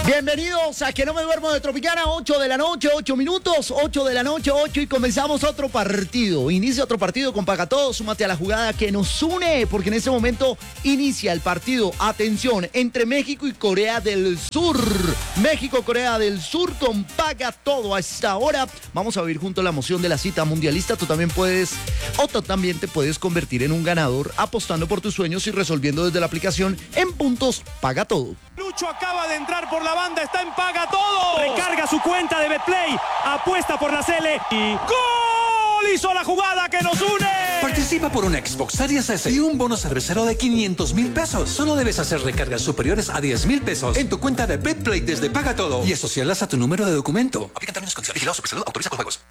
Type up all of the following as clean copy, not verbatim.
Bienvenidos a Que No Me Duermo de Tropicana, 8 de la noche, 8 minutos, 8 de la noche, 8 y comenzamos otro partido. Inicia otro partido con Paga Todo, súmate a la jugada que nos une, porque en este momento inicia el partido, atención, entre México y Corea del Sur. México, Corea del Sur con Paga Todo. A esta hora vamos a vivir juntos la emoción de la cita mundialista. Tú también te puedes convertir en un ganador apostando por tus sueños y resolviendo desde la aplicación en puntos Paga Todo. Lucho acaba de entrar por la banda, está en Paga Todo. Recarga su cuenta de Betplay, apuesta por la Cele y ¡gol! Hizo la jugada que nos une. Participa por un Xbox Series S y un bono cervecero de 500,000 pesos. Solo debes hacer recargas superiores a 10,000 pesos en tu cuenta de Betplay desde Paga Todo y asociarlas a tu número de documento. Aplican términos y condiciones. Vigilado Supersalud, autoriza con juegos.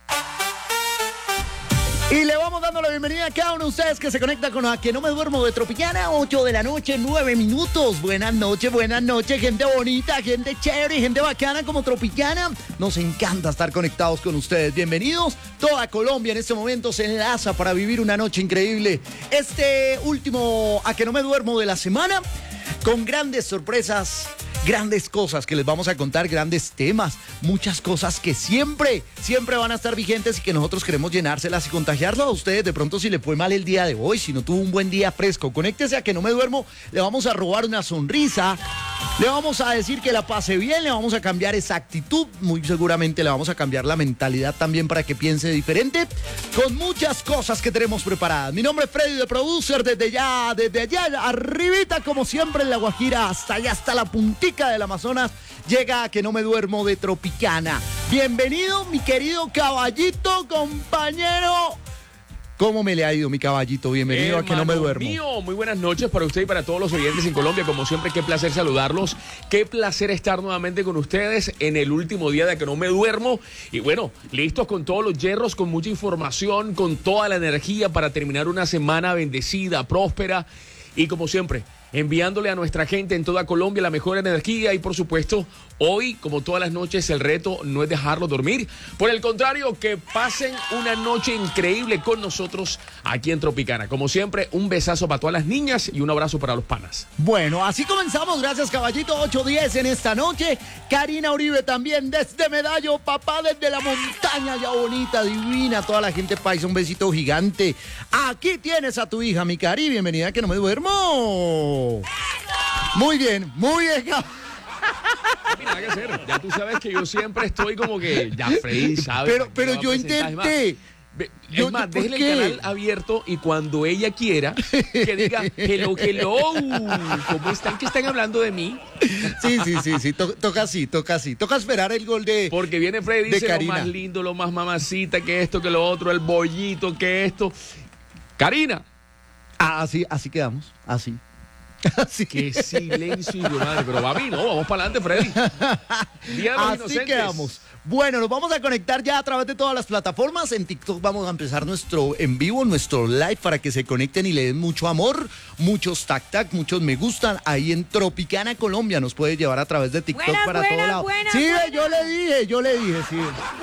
Y le vamos dando la bienvenida a cada uno de ustedes que se conecta con A Que No Me Duermo de Tropicana, 8 de la noche, 9 minutos. Buenas noches, gente bonita, gente chévere, gente bacana como Tropicana. Nos encanta estar conectados con ustedes. Bienvenidos. Toda Colombia en este momento se enlaza para vivir una noche increíble. Este último A Que No Me Duermo de la semana, con grandes sorpresas, grandes cosas que les vamos a contar, grandes temas, muchas cosas que siempre van a estar vigentes y que nosotros queremos llenárselas y contagiarlas a ustedes. De pronto, si le fue mal el día de hoy, si no tuvo un buen día fresco, conéctese a Que No Me Duermo, le vamos a robar una sonrisa, le vamos a decir que la pase bien, le vamos a cambiar esa actitud, muy seguramente le vamos a cambiar la mentalidad también para que piense diferente, con muchas cosas que tenemos preparadas. Mi nombre es Freddy, de producer, desde allá, arribita, como siempre en La Guajira, hasta allá, hasta la puntica del Amazonas, llega a Que No Me Duermo de Tropicana. Bienvenido, mi querido caballito, compañero. ¿Cómo me le ha ido, mi caballito? Bienvenido a Que No Me Duermo. Mío, muy buenas noches para usted y para todos los oyentes en Colombia. Como siempre, qué placer saludarlos. Qué placer estar nuevamente con ustedes en el último día de Que No Me Duermo. Y bueno, listos con todos los hierros, con mucha información, con toda la energía para terminar una semana bendecida, próspera. Y como siempre, enviándole a nuestra gente en toda Colombia la mejor energía y por supuesto, hoy, como todas las noches, el reto no es dejarlo dormir. Por el contrario, que pasen una noche increíble con nosotros aquí en Tropicana. Como siempre, un besazo para todas las niñas y un abrazo para los panas. Bueno, así comenzamos. Gracias, caballito. 8:10 en esta noche. Karina Uribe también desde Medallo, papá desde la montaña ya bonita, divina. Toda la gente paisa, un besito gigante. Aquí tienes a tu hija, mi Cari. Bienvenida a Que No Me Duermo. Muy bien. Nada que hacer. Ya tú sabes que yo siempre estoy como que ya Freddy sabe. Pero yo intenté. Es más, déjele el canal abierto y cuando ella quiera que diga hello, ¿cómo están? ¿Que están hablando de mí? Sí, toca así. Toca esperar el gol de porque viene Freddy y dice Karina. Lo más lindo, lo más mamacita, que esto, que lo otro, el bollito, que esto. Karina. Así quedamos, así. Así. Qué silencio, hijo de madre. Pero papi, no, vamos para adelante, Freddy. Día de los Así Inocentes. quedamos. Bueno, nos vamos a conectar ya a través de todas las plataformas. En TikTok vamos a empezar nuestro en vivo, nuestro live, para que se conecten y le den mucho amor, muchos tac, muchos me gustan. Ahí en Tropicana, Colombia, nos puede llevar a través de TikTok para todo lado. Sí, yo le dije, sí.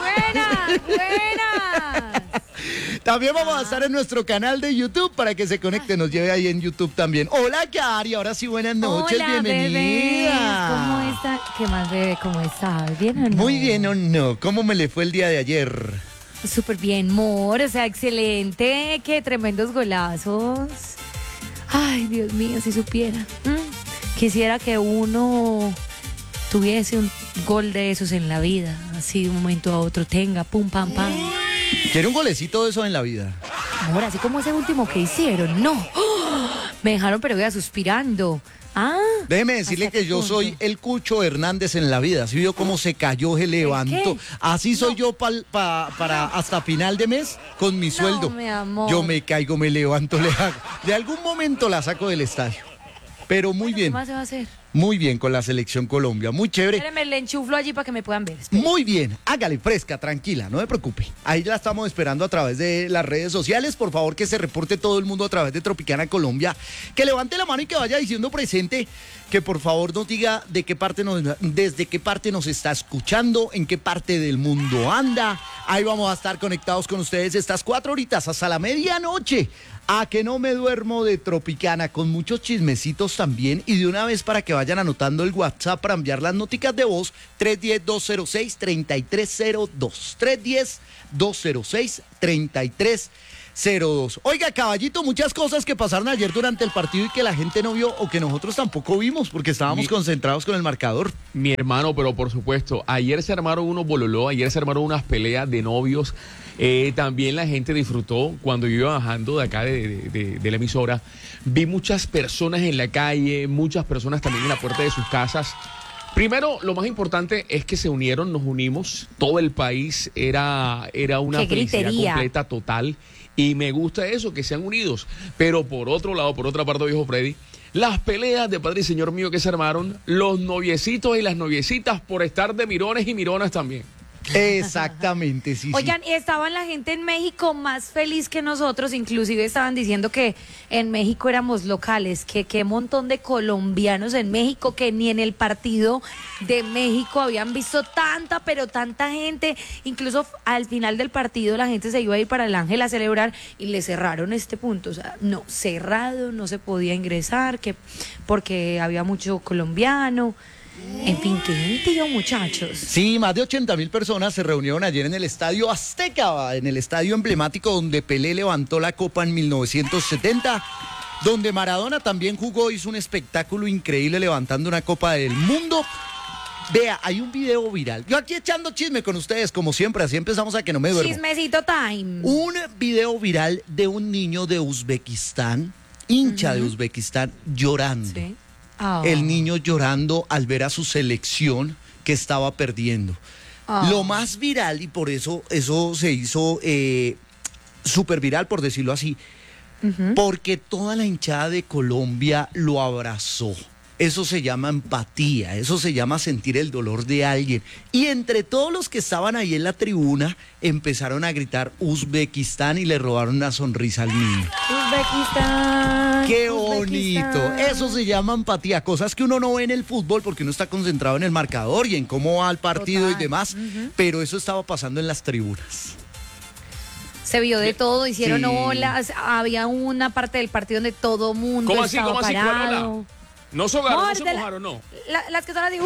Buenas. También vamos a estar en nuestro canal de YouTube para que se conecte, nos lleve ahí en YouTube también. Hola, Yari, ahora sí, buenas noches, hola, bienvenida. Bebés. ¿Cómo está? ¿Qué más, bebé? ¿Cómo estás? ¿Bien o no? Muy bien o no, ¿cómo me le fue el día de ayer? Súper bien, amor, o sea, excelente, qué tremendos golazos. Ay, Dios mío, si supiera. Quisiera que uno tuviese un gol de esos en la vida, así de un momento a otro tenga, pum, pam, pam. ¿Quiere un golecito de eso en la vida? Amor, así como ese último que hicieron, no. ¡Oh! Me dejaron, pero voy suspirando. Déjeme decirle que yo soy el Cucho Hernández en la vida. ¿Sí vio cómo se cayó, se levantó? Así soy yo para hasta final de mes con mi sueldo. Mi amor. Yo me caigo, me levanto, le hago. De algún momento la saco del estadio. Pero muy bien. ¿Qué más se va a hacer? Muy bien con la selección Colombia, muy chévere. Espérenme, le enchuflo allí para que me puedan ver. Muy bien, hágale, fresca, tranquila, no se preocupe. Ahí la estamos esperando a través de las redes sociales. Por favor, que se reporte todo el mundo a través de Tropicana Colombia. Que levante la mano y que vaya diciendo presente. Que por favor nos diga desde qué parte nos está escuchando, en qué parte del mundo anda. Ahí vamos a estar conectados con ustedes estas 4 horitas hasta la medianoche. A que no me duermo de Tropicana, con muchos chismecitos también. Y de una vez para que vayan anotando el WhatsApp para enviar las noticas de voz, 310-206-3302. 310-206-3302. Oiga, caballito, muchas cosas que pasaron ayer durante el partido y que la gente no vio o que nosotros tampoco vimos porque estábamos concentrados con el marcador. Mi hermano, pero por supuesto, ayer se armaron unos bololó, ayer se armaron unas peleas de novios. También la gente disfrutó cuando yo iba bajando de acá de la emisora. Vi muchas personas en la calle, muchas personas también en la puerta de sus casas. Primero, lo más importante es que nos unimos, todo el país, era una felicidad completa, total. Y me gusta eso, que sean unidos. Pero por otro lado, por otra parte, viejo Freddy, las peleas de padre y señor mío que se armaron, los noviecitos y las noviecitas por estar de mirones y mironas también. Exactamente, sí. Oigan, y estaban la gente en México más feliz que nosotros, inclusive estaban diciendo que en México éramos locales, que qué montón de colombianos en México, que ni en el partido de México habían visto tanta, pero tanta gente, incluso al final del partido la gente se iba a ir para el Ángel a celebrar y le cerraron este punto, o sea, no, cerrado, no se podía ingresar, que porque había mucho colombiano. En fin, qué gentío, muchachos. Sí, más de 80,000 personas se reunieron ayer en el Estadio Azteca, en el estadio emblemático donde Pelé levantó la copa en 1970, donde Maradona también jugó, hizo un espectáculo increíble levantando una copa del mundo. Vea, hay un video viral. Yo aquí echando chisme con ustedes, como siempre, así empezamos a que no me duermo. Chismecito time. Un video viral de un niño de Uzbekistán, hincha de Uzbekistán, llorando. Sí. Oh. El niño llorando al ver a su selección que estaba perdiendo. Oh. Lo más viral, y por eso se hizo súper viral, por decirlo así, porque toda la hinchada de Colombia lo abrazó. Eso se llama empatía, eso se llama sentir el dolor de alguien. Y entre todos los que estaban ahí en la tribuna, empezaron a gritar Uzbekistán y le robaron una sonrisa al niño. Uzbekistán. ¡Qué Uzbekistán. bonito! Eso se llama empatía, cosas que uno no ve en el fútbol porque uno está concentrado en el marcador y en cómo va el partido. Total. Y demás, pero eso estaba pasando en las tribunas. Se vio de todo, hicieron Sí. olas, había una parte del partido donde todo mundo ¿Cómo así? estaba ¿Cómo así? ¿Cuál parado. ola? No se ahogaron, no se de la- mojaron, no. las que son así,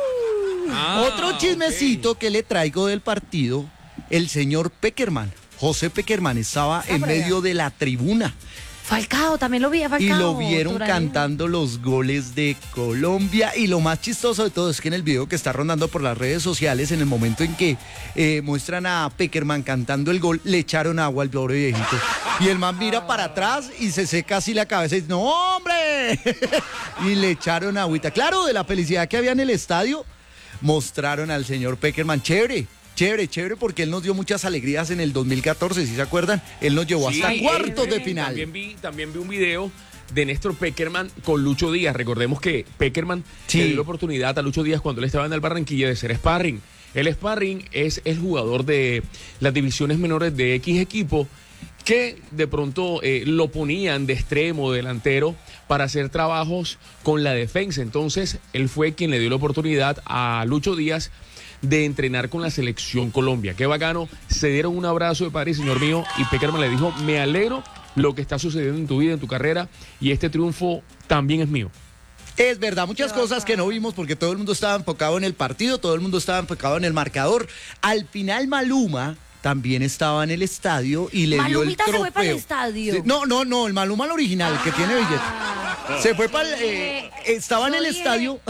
Otro chismecito que le traigo del partido, el señor Pekerman, José Pekerman, estaba en medio de la tribuna Falcao, también lo vi a Falcao. y lo vieron por ahí. cantando los goles de Colombia. Y lo más chistoso de todo es que en el video que está rondando por las redes sociales, en el momento en que muestran a Pekerman cantando el gol, le echaron agua al pobre viejito. Y el man mira para atrás y se seca así la cabeza y dice, ¡no, hombre! Y le echaron agüita. Claro, de la felicidad que había en el estadio, mostraron al señor Pekerman. Chévere, porque él nos dio muchas alegrías en el 2014, ¿sí se acuerdan? Él nos llevó hasta cuartos de final. También vi un video de Néstor Pekerman con Lucho Díaz. Recordemos que Pekerman Sí. le dio la oportunidad a Lucho Díaz cuando él estaba en el Barranquilla de ser sparring. El sparring es el jugador de las divisiones menores de X equipo que de pronto lo ponían de extremo, delantero, para hacer trabajos con la defensa. Entonces, él fue quien le dio la oportunidad a Lucho Díaz de entrenar con la selección Colombia. Qué bacano, se dieron un abrazo de padre y señor mío, y Pekerman le dijo, me alegro lo que está sucediendo en tu vida, en tu carrera, y este triunfo también es mío. Es verdad, muchas cosas que no vimos porque todo el mundo estaba enfocado en el partido, todo el mundo estaba enfocado en el marcador. Al final Maluma también estaba en el estadio y le dio el Malumita trofeo. se fue para el estadio. Sí, no, el Maluma el original, el que tiene billete. Se fue para estaba en el Yo dije, estadio.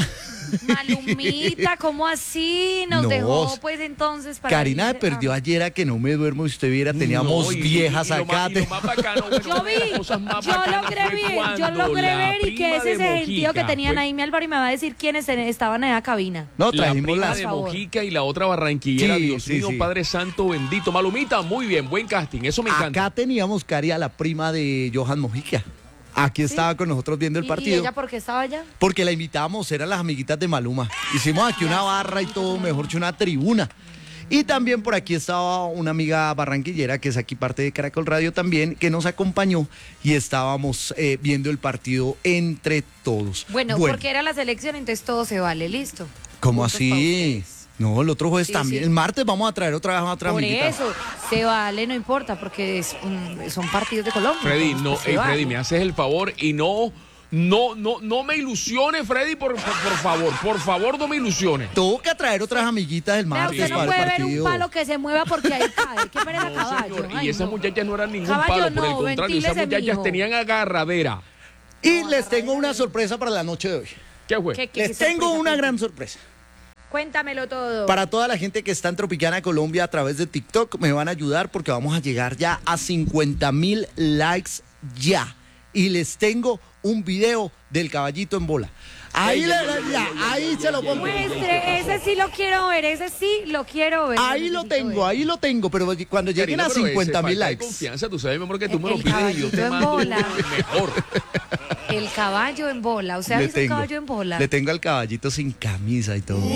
Malumita, ¿cómo así? Nos No, dejó pues entonces para Karina irse. perdió ayer a que no me duermo, y usted viera, teníamos No, viejas y lo acá. más- y lo más bacano, bueno, Yo vi, una de las cosas más yo bacanas logré fue ver, yo cuando logré la ver y que prima ese de es el gentío que Mojica tenían fue- ahí. Mi Álvaro y me va a decir quiénes estaban en la cabina. No, La trajimos prima las. de Por favor. Mojica y la otra barranquillera, Sí, Dios sí, mío, sí. Padre Santo bendito. Malumita, muy bien, buen casting, eso me encanta. Acá teníamos, Cari, a la prima de Johan Mojica. Aquí estaba con nosotros viendo el ¿Y partido. ella por qué estaba allá? Porque la invitábamos, eran las amiguitas de Maluma. Hicimos aquí una barra y todo, mejor dicho, una tribuna. Y también por aquí estaba una amiga barranquillera, que es aquí parte de Caracol Radio también, que nos acompañó y estábamos viendo el partido entre todos. Bueno, porque era la selección, entonces todo se vale, listo. ¿Cómo Puntos para así? ustedes. No, el otro jueves Sí, también. sí. El martes vamos a traer otra Por amiguita. eso, se vale, no importa, porque son partidos de Colombia. Freddy, entonces, no, pues, se vale. Freddy, me haces el favor y no me ilusiones, Freddy, por favor, no me ilusiones. Toca traer otras amiguitas el Vea, martes usted no para el puede ver un partido. palo que se mueva porque ahí cae. ¿Qué pereza No, caballo? señor, Ay, y esas no. muchachas no eran ningún Caballo palo, por el no, contrario, esas ventílese, muchachas mijo. tenían agarradera. Y les tengo una sorpresa para la noche de hoy. ¿Qué fue? ¿Qué Les tengo sorpresa? una gran sorpresa. Cuéntamelo todo. Para toda la gente que está en Tropicana Colombia a través de TikTok, me van a ayudar porque vamos a llegar ya a 50,000 likes ya. Y les tengo un video del caballito en bola. Ahí, ahí se lo pongo. Muestre, ese sí lo quiero ver, ese sí lo quiero ver. Ahí lo tengo, pero cuando lleguen Karina, a pero ese 50,000 falta de likes. confianza, tú sabes, mi amor, que tú me lo El pides y yo caballito te en mando bola. mejor. El caballo en bola. ¿Usted ha Le visto un tengo, caballo en bola? le tengo al caballito sin camisa y todo.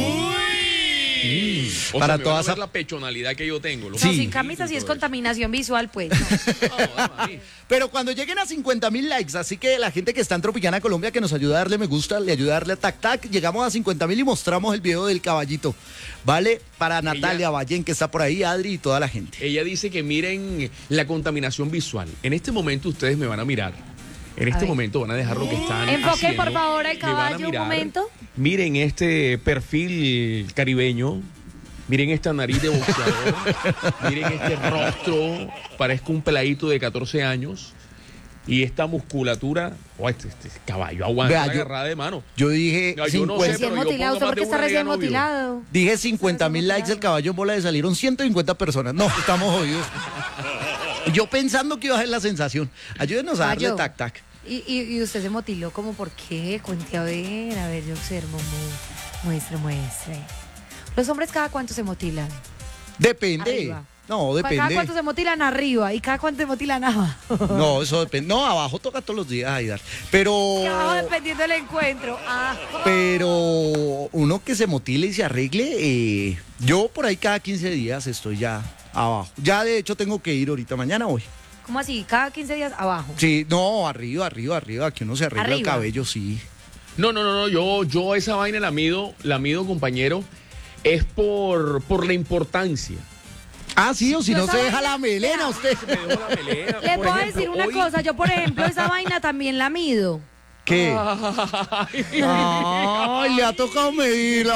O Para sea, me van a todas ver la pechonalidad que yo tengo. No, Sí. sin camisa sí es contaminación visual, pues. No. Pero cuando lleguen a 50,000 likes, así que la gente que está en Tropicana Colombia, que nos ayuda a darle me gusta, le ayuda a darle a tac tac, llegamos a 50,000 y mostramos el video del caballito. ¿Vale? Para Natalia Ballén, que está por ahí, Adri y toda la gente. Ella dice que miren la contaminación visual. En este momento ustedes me van a mirar. En este ver. momento van a dejar lo que están Enfoque, haciendo. por favor, al Me van a caballo un mirar. momento. Miren este perfil caribeño. Miren esta nariz de boxeador. Miren este rostro. Parezco un peladito de 14 años. Y esta musculatura. Oh, este caballo aguanta Vea, la yo- agarrada de mano. Yo dije No, yo no sé, 50, Recién pero yo motilado, pongo ¿usted más por qué de está una recién regla novio. motilado? dije 50,000 likes el caballo en bola, le salieron 150 personas. No, estamos jodidos. Yo pensando que iba a ser la sensación. Ayúdenos a darle Caballo. tac tac. Y usted se motiló, ¿como por qué? Cuente a ver, yo observo. Muestre. Los hombres, ¿cada cuánto se motilan? Depende. Arriba. No, Cada depende. cuánto se motilan arriba y cada cuánto se motilan abajo. No, eso depende. No, abajo toca todos los días, Aidar. Pero. Y abajo dependiendo del encuentro. Ah. Pero uno que se motile y se arregle, yo por ahí cada 15 días estoy ya abajo. Ya de hecho tengo que ir ahorita, mañana voy. ¿Cómo así? Cada 15 días abajo. Sí, no, arriba, que uno se arregla el Arriba. cabello, sí. No, yo esa vaina la mido, compañero, es por la importancia. Ah, sí, o si Yo no esa se deja vaina- la melena usted. Me dejo la melena. Les Por voy a ejemplo, decir una hoy- cosa. Yo, por ejemplo, esa vaina también la mido. ¿Qué? Ay, Ay, le ha tocado medirla.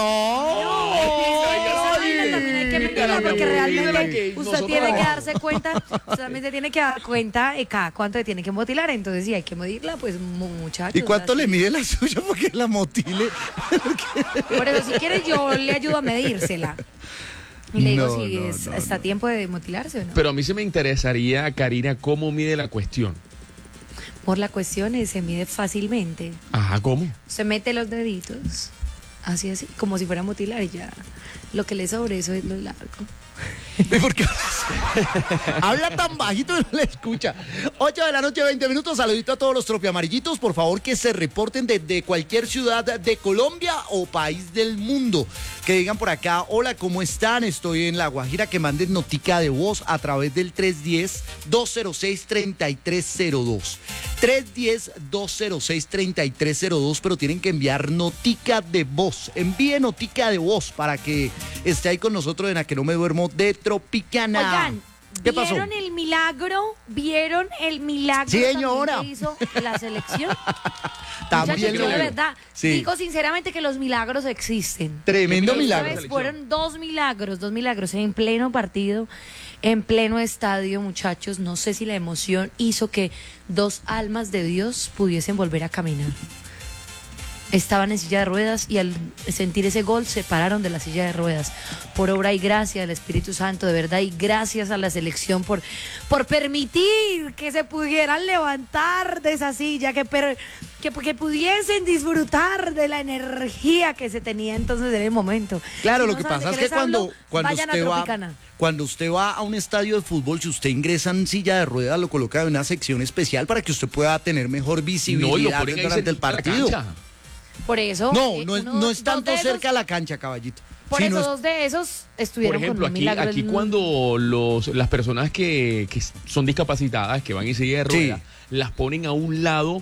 Esa vaina también hay que medirla porque realmente usted nosotros tiene que abajo. darse cuenta, usted también se tiene que dar cuenta de cada cuánto le tiene que motilar. Entonces, si hay que medirla, pues muchachos. ¿Y cuánto así. le mide la suya porque la motile? Por eso, si quiere, yo le ayudo a medírsela. Y le digo No, si no, es, no, está a tiempo de motilarse o no. Pero a mí se me interesaría, Karina, cómo mide la cuestión. Por la cuestión se mide fácilmente. Ajá, ¿cómo? Se mete los deditos, así, como si fuera a mutilar y ya. Lo que le sobre eso es lo largo. ¿Y por qué habla tan bajito y no le escucha? 8 de la noche, 20 minutos. Saludito a todos los tropiamarillitos. Por favor, que se reporten desde cualquier ciudad de Colombia o país del mundo. Que digan por acá, hola, ¿cómo están? Estoy en La Guajira. Que manden notica de voz a través del 310-206-3302. 310-206-3302. Pero tienen que enviar notica de voz. Envíe notica de voz para que esté ahí con nosotros en A Que No Me Duermo de Tropicana. Oigan, ¿qué pasó? ¿vieron el milagro? ¿Vieron el milagro Sí, también señora. que hizo la selección? También Muchachos, yo lo de veo. verdad Sí. digo sinceramente que los milagros existen. Tremendo Esta milagro. vez Fueron dos milagros en pleno partido, en pleno estadio, muchachos. No sé si la emoción hizo que dos almas de Dios pudiesen volver a caminar. Estaban en silla de ruedas y al sentir ese gol se pararon de la silla de ruedas. Por obra y gracia del Espíritu Santo, de verdad, y gracias a la selección por permitir que se pudieran levantar de esa silla, que pudiesen disfrutar de la energía que se tenía entonces en el momento. Claro, Si lo no que saben pasa de es qué que les hablo, cuando vayan a usted va, Tropicana. cuando usted va a un estadio de fútbol, si usted ingresa en silla de ruedas, lo coloca en una sección especial para que usted pueda tener mejor No, y lo visibilidad ponen ahí durante el cerquita de la partido. cancha. Por eso. No, no es dos tanto de esos- cerca a la cancha, caballito. Por sino eso es- dos de esos Por estuvieron ejemplo, con un aquí, milagro. aquí cuando las personas que son discapacitadas, que van en silla de ruedas, las ponen a un lado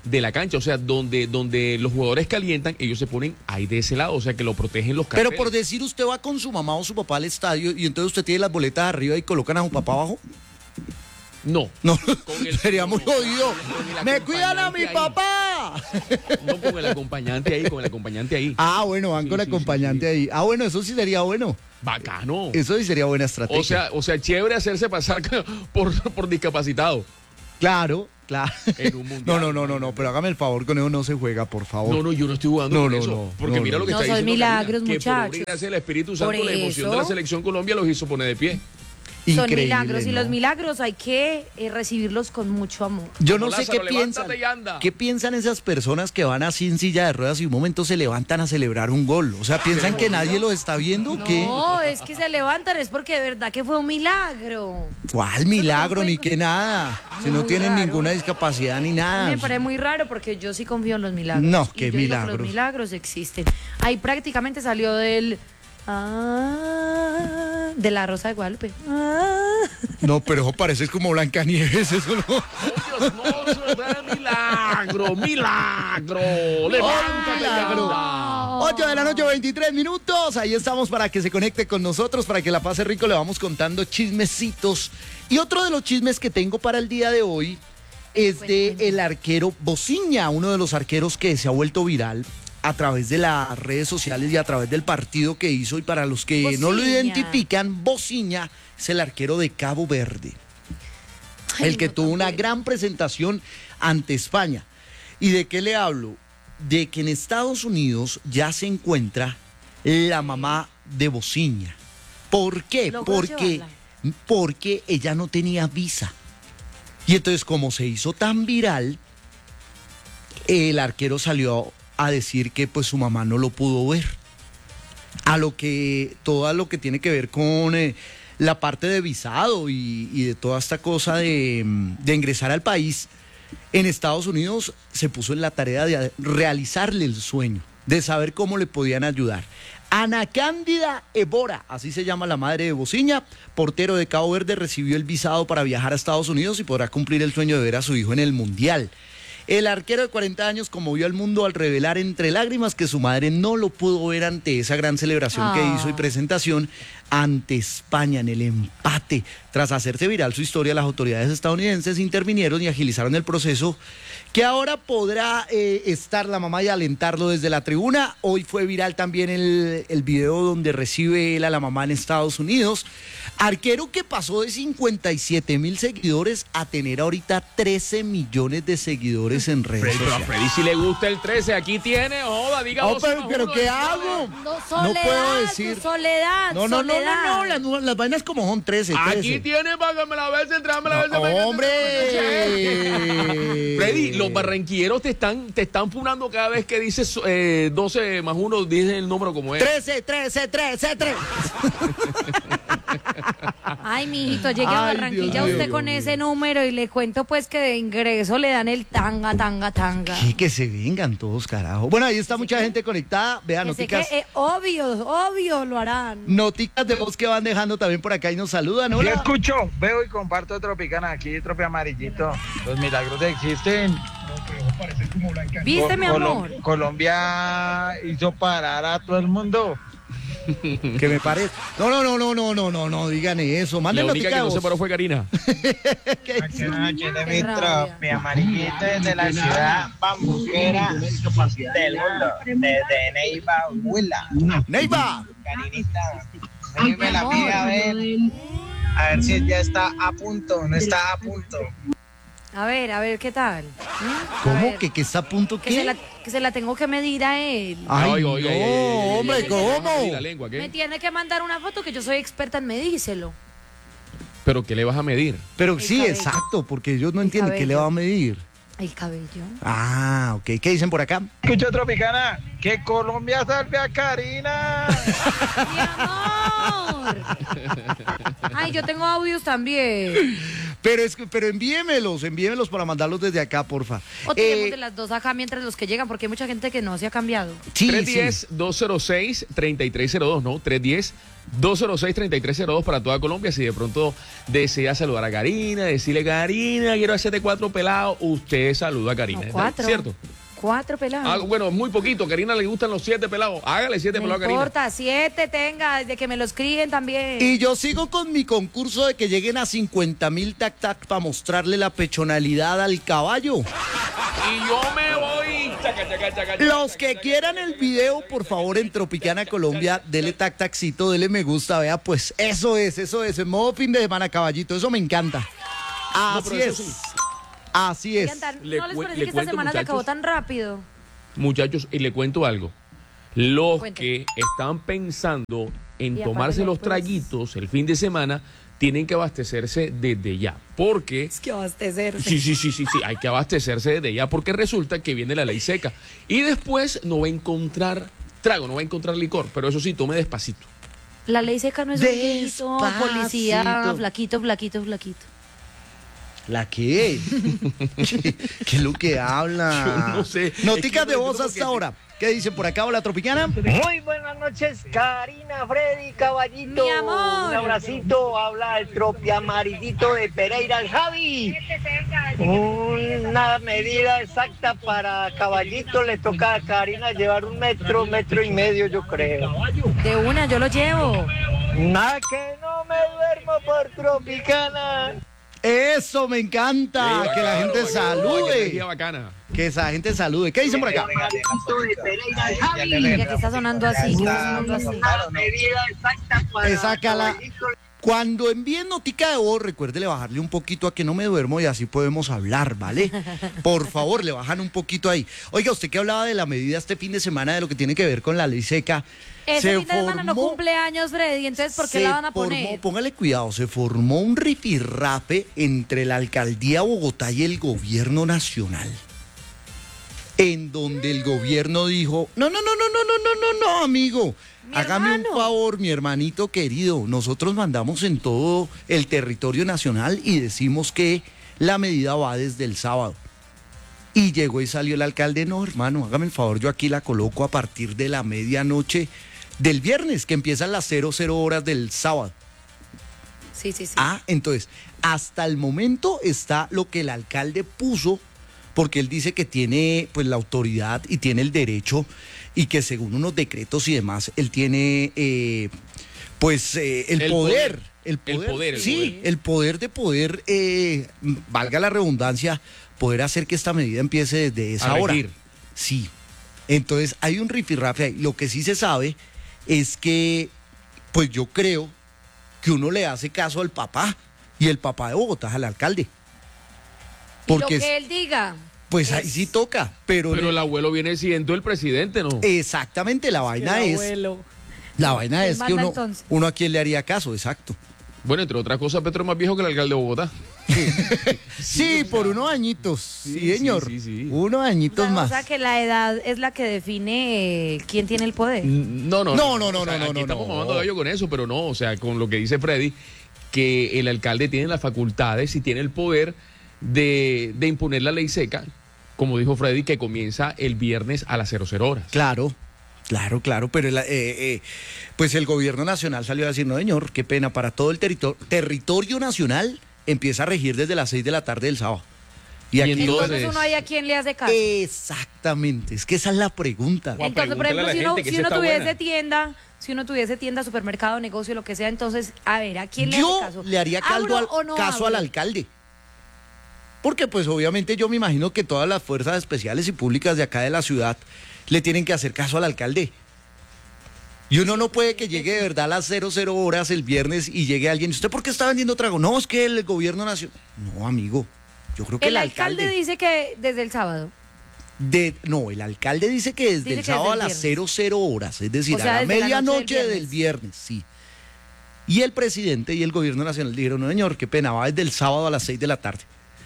de la cancha, o sea, donde los jugadores calientan, ellos se ponen ahí de ese lado, o sea, que lo protegen los carteles. Pero por decir, usted va con su mamá o su papá al estadio y entonces usted tiene las boletas arriba y colocan a su papá abajo. No. No, Con sería muy jodido. con el ¡Me cuidan a mi acompañante ahí. papá! No, con el acompañante ahí. Ah, bueno, van Sí, con sí, acompañante sí, sí. ahí. Ah, bueno, eso sí sería bueno. Bacano. Eso sí sería buena estrategia. O sea, chévere hacerse pasar por discapacitado. Claro. En un mundial. No, pero hágame el favor, con eso no se juega, por favor. No, yo no estoy jugando No, con no, eso. no, Porque no, mira no. lo que No, está son diciendo milagros, Karina, que por muchachos. obra y gracia del Espíritu Santo, Por la emoción de eso. la selección Colombia los hizo poner de pie. Son Increíble, milagros y ¿no? los milagros hay que recibirlos con mucho amor. Yo no Como sé Lázaro, qué piensan. levántate y anda. ¿Qué piensan esas personas que van así en silla de ruedas y un momento se levantan a celebrar un gol? O sea, ¿piensan que nadie los está viendo o qué? No, es que se levantan, es porque de verdad que fue un milagro. ¿Cuál milagro? Ni que nada. Si no Muy tienen raro. ninguna discapacidad ni nada. Me parece muy raro porque yo sí confío en los milagros. No, Y qué yo digo que milagros. los milagros existen. Ahí prácticamente salió de la Rosa de Guadalupe. No, pero eso parece como Blancanieves, eso no. ¡Oh, Dios, no, eso es milagro! ¡Levántate y milagro! anda. 8 de la noche, 23 minutos. Ahí estamos para que se conecte con nosotros, para que la pase rico. Le vamos contando chismecitos. Y otro de los chismes que tengo para el día de hoy es de el arquero Bociña, uno de los arqueros que se ha vuelto viral a través de las redes sociales y a través del partido que hizo. Y para los que no lo Bociña. identifican, Bociña es el arquero de Cabo Verde. Ay, El que no, tuvo una tampoco. gran presentación ante España. ¿Y de qué le hablo? De que en Estados Unidos ya se encuentra la mamá de Bociña. ¿Por qué? ¿Logró llevarla? Porque ella no tenía visa. Y entonces, como se hizo tan viral, el arquero salió a decir que pues su mamá no lo pudo ver. Todo lo que tiene que ver con la parte de visado y de toda esta cosa de ingresar al país, en Estados Unidos se puso en la tarea de realizarle el sueño, de saber cómo le podían ayudar. Ana Cándida Ebora, así se llama la madre de Bociña, portero de Cabo Verde, recibió el visado para viajar a Estados Unidos y podrá cumplir el sueño de ver a su hijo en el Mundial. El arquero de 40 años conmovió al mundo al revelar entre lágrimas que su madre no lo pudo ver ante esa gran celebración que hizo y presentación ante España en el empate. Tras hacerse viral su historia, las autoridades estadounidenses intervinieron y agilizaron el proceso, que ahora podrá estar la mamá y alentarlo desde la tribuna. Hoy fue viral también el video donde recibe él a la mamá en Estados Unidos. Arquero que pasó de 57,000 seguidores a tener ahorita 13 millones de seguidores en redes Pero a sociales. Freddy si le gusta el 13, aquí tiene, joda, diga Oh, 12 más pero uno, ¿qué de hago? No, No soledad, puedo decir. soledad, No, soledad. las vainas como son 13. Aquí tiene para que me la veas, entrame la veces. ¡Hombre! Freddy, los barranquilleros te están funando cada vez que dices 12 más 1, dices el número como es. 13. Ay, mijito, llegue a Ay, Barranquilla Dios usted mío, con ese número y le cuento pues que de ingreso le dan el tanga. Sí, que se vengan todos, carajo. Bueno, ahí está mucha gente conectada. Vean, Que sé que noticas. obvio lo harán. Noticas de voz que van dejando también por acá y nos saludan. Yo Hola. escucho, veo y comparto Tropicana aquí, Tropi Amarillito. Los milagros existen. ¿Viste, mi amor? Colombia hizo parar a todo el mundo. Que me parece. No, digan eso. La Manden única noticas que de no se voz. paró fue Karina. ¿Qué Aquí dice? noche de mi rabia. Tropi Amarillito desde la ciudad bambuquera del mundo. Desde Neiva, Huila. Neiva. Carinita. Ahí me la pide a ver si ya está a punto, no está a punto. A ver, ¿qué tal? A ¿Cómo? ver, ¿Que está a punto que qué? se la tengo que medir a él. Ay, Oiga, no, oiga, ay, hombre, ay, ¿cómo? ay, la lengua, Me ¿qué? tiene que mandar una foto que yo soy experta en medírselo. Pero ¿qué le vas a medir? Pero El sí, cabello. exacto, porque ellos no El entienden qué le cabello. va a medir. El cabello. Ah, ok. ¿Qué dicen por acá? Escucho Tropicana, que Colombia salve a Karina. ¡Mi amor! Ay, yo tengo audios también. Pero envíemelos para mandarlos desde acá, porfa. O tenemos de las dos acá mientras los que llegan, porque hay mucha gente que no se ha cambiado. Sí, 310-206-3302, ¿no? 310-206-3302 para toda Colombia. Si de pronto desea saludar a Karina, decirle, Karina, quiero hacerte 4 pelados, usted saluda a Karina. No, 4. ¿Cierto? 4 pelados. Bueno, muy poquito. A Karina le gustan los 7 pelados. Hágale 7 pelados a Karina. No importa, 7 tenga, de que me los críen también. Y yo sigo con mi concurso de que lleguen a 50,000 tac-tac para mostrarle la pechonalidad al caballo. Y yo me voy. Chaca, chaca, chaca, Los chaca, que chaca, quieran chaca, el chaca, video, por favor, en Tropicana Colombia, dele tac-taccito, dele me gusta, vea, pues eso es, en modo fin de semana, caballito, eso me encanta. Así pero eso es, sí. así es. Oigan, Le ¿no les cu- parece le que esta cuento, semana se acabó muchachos. tan rápido? Muchachos, y le cuento algo. Los Cuente. que están pensando en Y tomarse aparte los después. traguitos el fin de semana, tienen que abastecerse desde ya. Porque Es que abastecerse. sí, hay que abastecerse desde ya porque resulta que viene la ley seca. Y después no va a encontrar trago, no va a encontrar licor, pero eso sí, tome despacito. La ley seca no es un grito, Despacito. policía, flaquito. ¿La qué? ¿Qué es lo que habla? Yo no sé. Noticas Es que de no voz entiendo hasta por qué- ahora. ¿Qué dicen por acá, hola Tropicana? Muy buenas noches, Karina, Freddy, Caballito. Mi amor. Un abracito, habla el tropi amarillito de Pereira, el Javi. Una medida exacta para Caballito, le toca a Karina llevar 1 metro, 1,5 metros, yo creo. De una, yo lo llevo. Nada que no me duermo por Tropicana. Eso me encanta, Sí, que la bacano, gente bacano, qué energía salude. bacana. Que esa gente salude. ¿Qué dicen por acá? Amarillito de Pereira, el Javi. Y aquí está sonando así, que está sonando así. Una medida exacta para Esa cala- Caballito. Cuando envíen notica de voz, recuérdele bajarle un poquito a que no me duermo y así podemos hablar, ¿vale? Por favor, le bajan un poquito ahí. Oiga, usted que hablaba de la medida este fin de semana de lo que tiene que ver con la ley seca. Ese fin de semana no cumple años, Freddy, entonces ¿por qué se la van a formó, poner? póngale cuidado, se formó un rifirrafe entre la alcaldía de Bogotá y el gobierno nacional. En donde el gobierno dijo, no, amigo. Mi Hágame hermano. un favor, mi hermanito querido. Nosotros mandamos en todo el territorio nacional y decimos que la medida va desde el sábado. Y llegó y salió el alcalde, no, hermano, hágame el favor, yo aquí la coloco a partir de la medianoche del viernes, que empiezan las 00 horas del sábado. Sí. Ah, entonces, hasta el momento está lo que el alcalde puso, porque él dice que tiene pues la autoridad y tiene el derecho y que según unos decretos y demás, él tiene el poder. El poder. Sí, el poder de poder, valga la redundancia, poder hacer que esta medida empiece desde esa hora. regir. Sí. Entonces hay un rifirrafe ahí. Lo que sí se sabe es que, pues yo creo que uno le hace caso al papá y el papá de Bogotá es al alcalde. Y lo Porque que él diga. pues ahí sí toca, pero Pero el abuelo viene siendo el presidente, ¿no? exactamente la vaina es, la vaina ¿Quién es que manda entonces? uno a quién le haría caso, exacto. Bueno, entre otras cosas, Petro es más viejo que el alcalde de Bogotá. Sí, por unos añitos, sí, señor, sí. unos añitos O más. sea que la edad es la que define quién tiene el poder. No. No, O sea, aquí estamos mamando gallo con eso, pero no, o sea, con lo que dice Freddy, que el alcalde tiene las facultades y tiene el poder de imponer la ley seca, como dijo Freddy, que comienza el viernes a las 00 horas. Claro, pero pues el gobierno nacional salió a decir, no señor, qué pena, para todo el territorio nacional empieza a regir desde las 6 de la tarde del sábado. Y aquí Entonces uno ahí a quién le hace caso. exactamente, es que esa es la pregunta. Juan, Entonces, por pregúntale a ejemplo, la gente que si esa uno está tuviese buena. tienda, si uno tuviese tienda, supermercado, negocio, lo que sea, entonces, a ver, ¿a quién le Yo hace caso? le haría ¿Abro o no caso al abro? alcalde. Porque pues obviamente yo me imagino que todas las fuerzas especiales y públicas de acá de la ciudad le tienen que hacer caso al alcalde. Y uno no puede que llegue de verdad a las 00 horas el viernes y llegue alguien, ¿usted por qué está vendiendo trago? No, es que el gobierno nacional... No, amigo, yo creo que El alcalde dice que desde el sábado. No, el alcalde dice que desde Dice el que sábado a desde el las viernes. 00 horas, es decir, O sea, a la desde la noche medianoche del del viernes, sí. Y el presidente y el gobierno nacional dijeron, no señor, qué pena, va desde el sábado a las 6 de la tarde.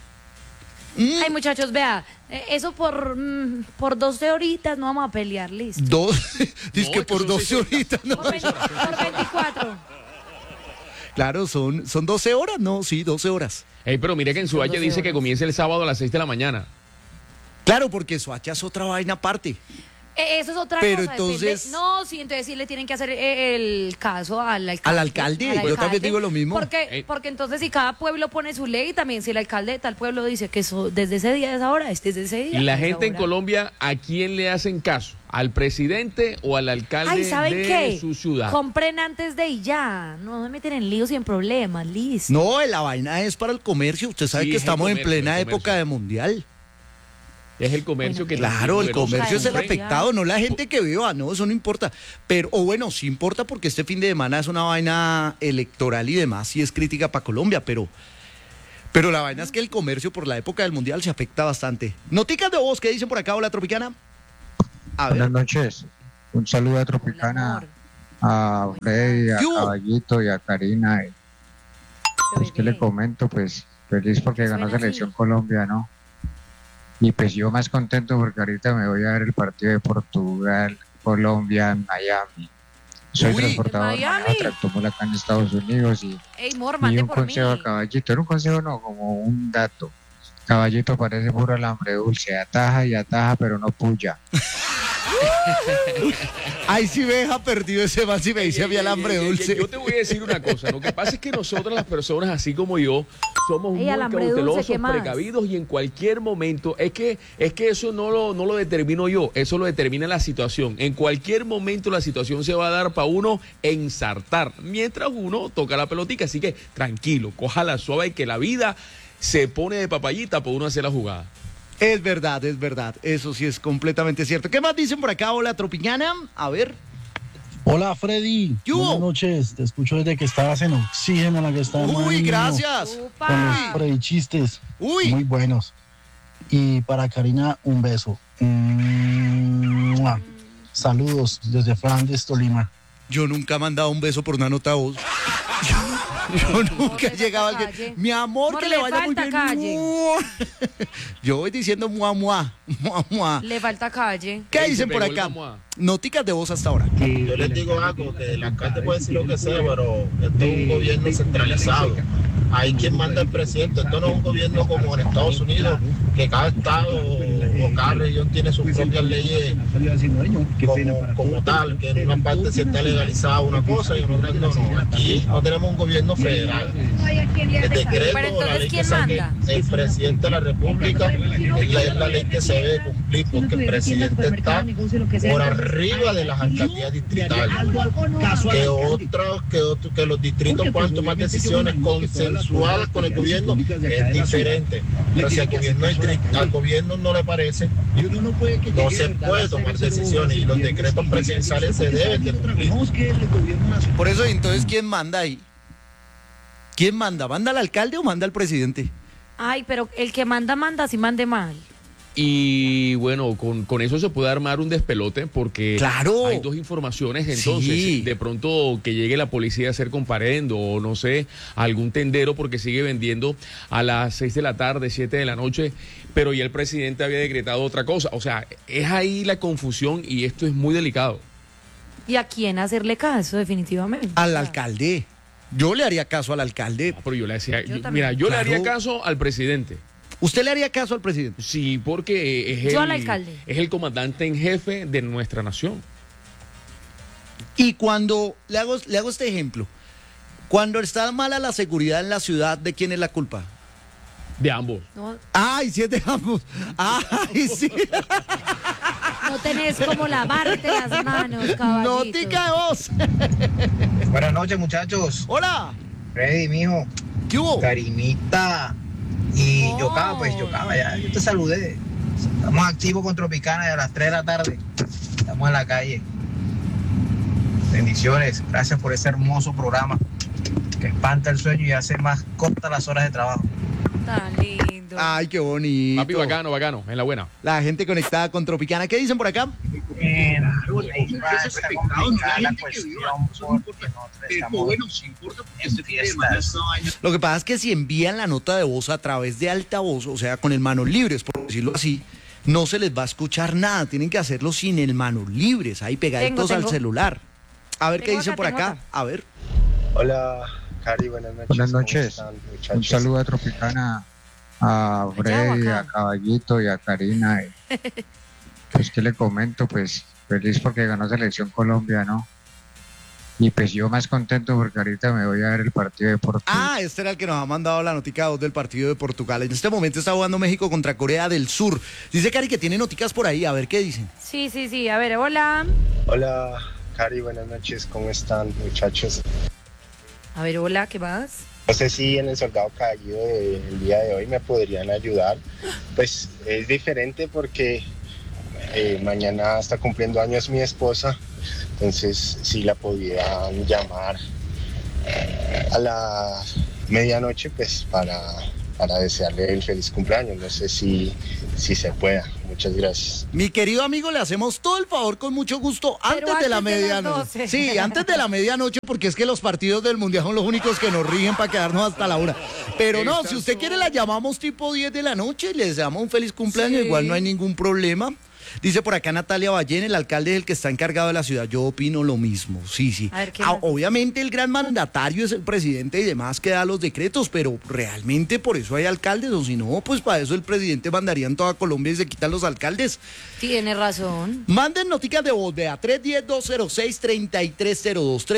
Ay, muchachos, vea, eso por 12 horitas no vamos a pelear, listo. Dice No, que es que por son 12 6 horas. horitas, no. Por 24. Claro, son 12 horas, ¿no? Sí, 12 horas. Pero mire que en Suacha dice que comienza el sábado a las 6 de la mañana. Claro, porque Soacha es otra vaina aparte. Eso es otra Pero cosa. entonces... No, sí, entonces sí le tienen que hacer el caso al alcalde. ¿Al alcalde? Yo también digo lo mismo. Porque entonces si cada pueblo pone su ley, también si el alcalde de tal pueblo dice que eso, desde ese día es ahora, desde ese día. Y la es gente en ahora. Colombia, ¿a quién le hacen caso? ¿Al presidente o al alcalde Ay, ¿saben de qué? su ciudad? Compren antes de y ya. No se meten en líos y en problemas, listo. No, la vaina es para el comercio. Usted sabe Sí, que es el estamos en comercio, plena el comercio. época de mundial. Es el comercio que... Claro, el comercio es el Hombre. afectado, no la gente que viva, no, eso no importa. Pero, o bueno, sí importa porque este fin de semana es una vaina electoral y demás, y es crítica para Colombia, pero la vaina es que el comercio por la época del mundial se afecta bastante. Noticas de voz, ¿qué dicen por acá? Hola, Tropicana. A ver. Buenas noches. Un saludo a Tropicana, a Freddy, a ¿Qué hubo? Caballito y a Karina. Pues que le comento, pues feliz porque ganó Suena Selección así. Colombia, ¿no? Y pues yo más contento porque ahorita me voy a ver el partido de Portugal, Colombia, en Miami. Soy Uy, transportador, ¿en Miami? manejo tractomula acá en Estados Unidos y Ey, Mor, mande un por mí. consejo a Caballito, era un consejo no, como un dato. Caballito parece puro alambre dulce, ataja y ataja, pero no puya. Ay, si me deja perdido ese man, si me dice a mí alambre dulce. Yo te voy a decir una cosa. Lo que pasa es que nosotros, las personas así como yo, somos muy alambre dulce, cautelosos, ¿qué más? precavidos y en cualquier momento. Es que eso no lo determino yo, eso lo determina la situación. En cualquier momento la situación se va a dar para uno ensartar, mientras uno toca la pelotica. Así que tranquilo, cójala suave y que la vida se pone de papayita por uno hacer la jugada. Es verdad, eso sí es completamente cierto. ¿Qué más dicen por acá? Hola, Tropicana, a ver. Hola Freddy, ¿Qué hubo? buenas noches, te escucho desde que estabas en Oxígeno, la que estaba Uy, gracias. con los Upa. Freddy chistes, Uy. muy buenos. Y para Karina, un beso. ¡Mua! Saludos desde Flandes, Tolima. Yo nunca he mandado un beso por una nota de voz. Yo nunca he llegado a alguien. calle. Mi amor, Amor, que le le vaya muy falta bien. calle. Mua. Yo voy diciendo mua, mua, mua, mua. Le falta calle. ¿Qué Ahí dicen se por pegó el acá? mua. Noticas de voz hasta ahora. Yo les digo algo, que el alcalde puede decir lo que sea, pero esto es un gobierno centralizado. Hay quien manda el presidente. Esto no es un gobierno como en Estados Unidos, que cada estado o cada región tiene sus propias leyes como tal, que en una parte sí está legalizada una cosa y en otra no. Aquí no tenemos un gobierno federal. El decreto Pero o la entonces, ley que ¿quién saque manda? el presidente de la República es la ley que se debe cumplir, porque el presidente está por arriba de las alcaldías distritales. Que los distritos puedan tomar decisiones consensuadas con el gobierno es diferente. Pero si al gobierno no le parece, no se puede tomar decisiones y los decretos presidenciales se deben de cumplir. Por eso, entonces, ¿quién manda ahí? ¿Quién manda? ¿Manda el alcalde o manda el presidente? Ay, pero el que manda, si mande mal. Y bueno, con eso se puede armar un despelote porque Claro. hay dos informaciones. Entonces, Sí. de pronto que llegue la policía a hacer comparendo o no sé, algún tendero porque sigue vendiendo a las 6 de la tarde, 7 de la noche, pero ya el presidente había decretado otra cosa. O sea, es ahí la confusión y esto es muy delicado. ¿Y a quién hacerle caso, definitivamente? Al alcalde. Yo le haría caso al alcalde. Pero yo le decía, Yo también. mira, yo Claro. le haría caso al presidente. ¿Usted le haría caso al presidente? Sí, porque Yo al alcalde. es el comandante en jefe de nuestra nación. Y cuando, le hago este ejemplo, cuando está mala la seguridad en la ciudad, ¿de quién es la culpa? De ambos. No, Ay, sí es de ambos. Ay, sí. no tenés como lavarte las manos, caballito. Notica de voz. Buenas noches, muchachos. Hola. Freddy, mijo, ¿Qué hubo? Karinita y Oh. Yocaba, pues Yocaba, ya yo te saludé. Estamos activos con Tropicana y a las 3 de la tarde. Estamos en la calle. Bendiciones, gracias por ese hermoso programa que espanta el sueño y hace más cortas las horas de trabajo. Tan lindo. Ay, qué bonito. Papi, bacano, en la buena. La gente conectada con Tropicana. ¿Qué dicen por acá? Está complicada la cuestión porque nosotros estamos en fiestas. Lo que pasa es que si envían la nota de voz a través de altavoz, o sea, con el manos libres, por decirlo así, no se les va a escuchar nada. Tienen que hacerlo sin el manos libres, ahí pegaditos Tengo. al celular. A ver qué Tengo dicen acá, por tengo acá. acá. A ver. Hola, Cari, buenas noches. Buenas ¿Cómo noches. están, Un muchachos? saludo a Tropicana, a Freddy, acá. a Caballito y a Karina. Pues, ¿qué le comento? Pues, feliz porque ganó Selección Colombia, ¿no? Y pues yo más contento porque ahorita me voy a ver el partido de Portugal. Ah, este era el que nos ha mandado la notica 2 del partido de Portugal. En este momento está jugando México contra Corea del Sur. Dice Cari que tiene noticas por ahí, a ver qué dicen. Sí. A ver, hola. Hola, Cari, buenas noches. ¿Cómo están, muchachos? A ver, hola, ¿qué más? No sé si en el soldado caído del día de hoy me podrían ayudar. Pues es diferente porque mañana está cumpliendo años mi esposa. Entonces, si la podían llamar a la medianoche, pues para desearle el feliz cumpleaños. No sé si se pueda. Muchas gracias. Mi querido amigo, le hacemos todo el favor con mucho gusto Pero antes de la antes de las medianoche. 12. Sí, antes de la medianoche, porque es que los partidos del Mundial son los únicos que nos rigen para quedarnos hasta la 1. Pero no, si usted quiere la llamamos tipo 10 de la noche y le deseamos un feliz cumpleaños, Sí. igual no hay ningún problema. Dice por acá Natalia Ballén, el alcalde es el que está encargado de la ciudad. Yo opino lo mismo, sí. A ver, ¿qué más? Obviamente el gran mandatario es el presidente y demás que da los decretos, pero realmente por eso hay alcaldes, o si no, pues para eso el presidente mandaría en toda Colombia y se quitan los alcaldes. Tiene razón. Manden noticias de voz, vea, 310-206-3302.